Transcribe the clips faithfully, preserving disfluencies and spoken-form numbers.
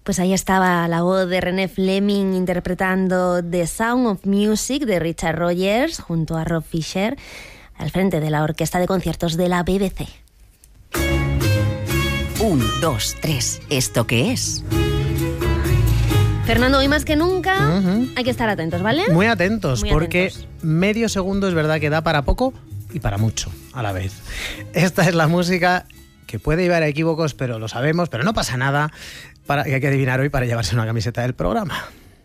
Pues ahí estaba la voz de René Fleming interpretando The Sound of Music de Richard Rogers junto a Rob Fisher al frente de la Orquesta de Conciertos de la B B C. Un, dos, tres. ¿Esto qué es? Fernando, hoy más que nunca uh-huh. hay que estar atentos, ¿vale? Muy atentos, Muy porque atentos. medio segundo es verdad que da para poco y para mucho a la vez. Esta es la música que puede llevar a equívocos, pero lo sabemos, pero no pasa nada. Para, que hay que adivinar hoy para llevarse una camiseta del programa.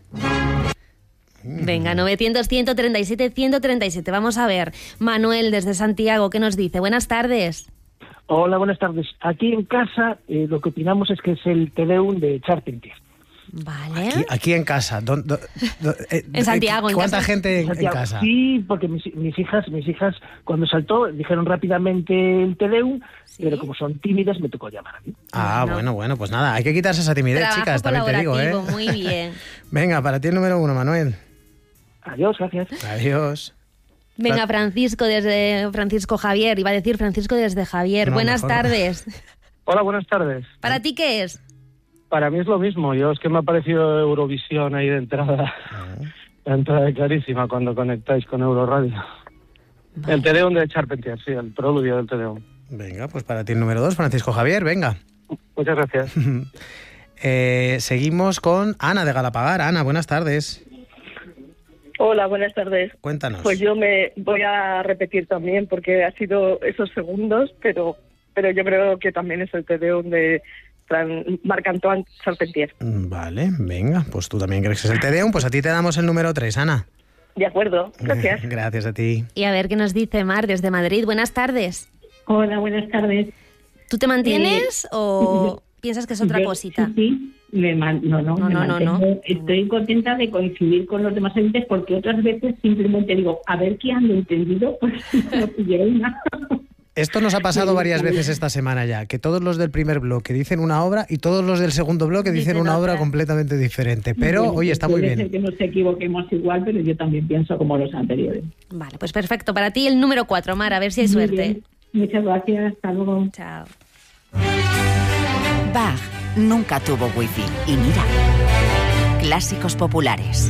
Venga, novecientos, ciento treinta y siete, ciento treinta y siete. Vamos a ver. Manuel, desde Santiago, ¿qué nos dice? Buenas tardes. Hola, buenas tardes. Aquí en casa eh, lo que opinamos es que es el Te Deum de Charpentier. Vale. Aquí, aquí en casa. Do, do, do, eh, en Santiago. ¿Cuánta en casa? gente en, en, en casa? Sí, porque mis, mis hijas mis hijas cuando saltó dijeron rápidamente el Te Deum, ¿sí? Pero como son tímidas me tocó llamar a mí. Ah, bueno, bueno, bueno, pues nada, hay que quitarse esa timidez, Trabajo chicas, también te digo, ¿eh? Muy bien. Venga, para ti el número uno, Manuel. Adiós, gracias. Adiós. Venga, Francisco desde Francisco Javier. Iba a decir Francisco desde Javier. No, buenas mejor. tardes. Hola, buenas tardes. ¿Para ti qué es? Para mí es lo mismo. Yo es que me ha parecido Eurovisión ahí de entrada. Uh-huh. La entrada clarísima cuando conectáis con Euroradio. Vale. El Te Deum de Charpentier, sí, el preludio del Te Deum. Venga, pues para ti el número dos, Francisco Javier, venga. Muchas gracias. eh, seguimos con Ana de Galapagar. Ana, buenas tardes. Hola, buenas tardes. Cuéntanos. Pues yo me voy a repetir también porque ha sido esos segundos, pero pero yo creo que también es el Te Deum de Marc-Antoine Charpentier. Vale, venga, pues tú también crees que es el Te Deum, pues a ti te damos el número tres, Ana. De acuerdo, gracias. Gracias a ti. Y a ver qué nos dice Mar desde Madrid. Buenas tardes. Hola, buenas tardes. ¿Tú te mantienes eh, o piensas que es otra yo, cosita? Sí, sí. Me man, no, no, no, me no, no, no. Estoy contenta de coincidir con los demás oyentes porque otras veces simplemente digo, a ver qué han entendido, pues no pillé una. Esto nos ha pasado varias veces esta semana ya, que todos los del primer bloque dicen una obra y todos los del segundo bloque dicen, dicen una otra. obra completamente diferente. Pero, bueno, oye, está muy bien. Puede ser que nos equivoquemos igual, pero yo también pienso como los anteriores. Vale, pues perfecto. Para ti el número cuatro, Mar, a ver si hay muy suerte. Bien. Muchas gracias, hasta luego. Chao. Bach nunca tuvo wifi. Y mira, clásicos populares.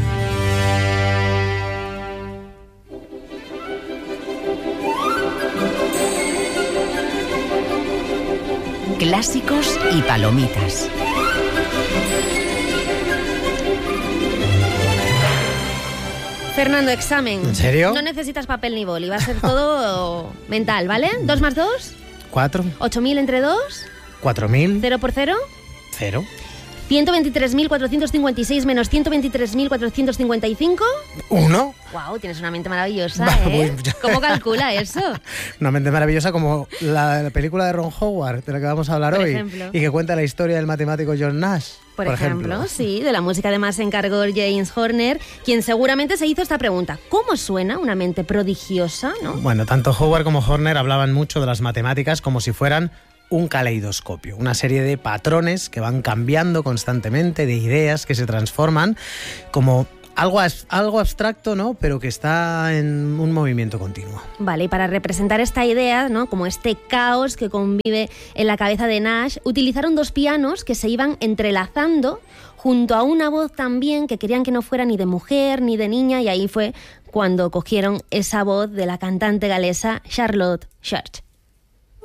Clásicos y palomitas. Fernando, examen. ¿En serio? No necesitas papel ni boli, va a ser todo mental, ¿vale? ¿Dos más dos? Cuatro. ¿Ocho mil entre dos? Cuatro mil. ¿Cero por cero? Cero. ¿ciento veintitrés mil cuatrocientos cincuenta y seis menos ciento veintitrés mil cuatrocientos cincuenta y cinco? ¿Uno? Wow, tienes una mente maravillosa, Va, ¿eh? pues, ¿Cómo calcula eso? Una mente maravillosa como la, la película de Ron Howard, de la que vamos a hablar Por hoy, ejemplo. y que cuenta la historia del matemático John Nash. Por, por ejemplo, ejemplo, sí, de la música además se encargó James Horner, quien seguramente se hizo esta pregunta. ¿Cómo suena una mente prodigiosa, no? Bueno, tanto Howard como Horner hablaban mucho de las matemáticas como si fueran un caleidoscopio, una serie de patrones que van cambiando constantemente, de ideas que se transforman, como algo, algo abstracto, ¿no? Pero que está en un movimiento continuo. Vale, y para representar esta idea, ¿no? Como este caos que convive en la cabeza de Nash, utilizaron dos pianos que se iban entrelazando junto a una voz también que querían que no fuera ni de mujer ni de niña, y ahí fue cuando cogieron esa voz de la cantante galesa Charlotte Church.